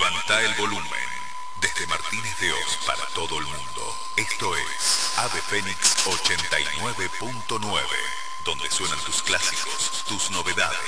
Levanta el volumen. Desde Martínez de Oz para todo el mundo. Esto es Ave Fénix 89.9, donde suenan tus clásicos, tus novedades,